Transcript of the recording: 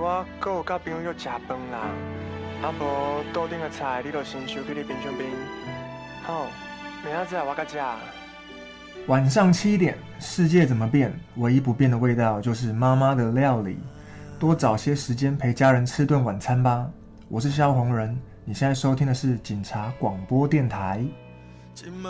我还有甲朋友约吃饭啦，啊无桌顶的菜你就先收去你冰箱冰。好，明仔载我甲食。 晚上7点，世界怎么变？唯一不变的味道就是妈妈的料理。多找些时间陪家人吃顿晚餐吧。我是萧红人，你现在收听的是警察广播电台。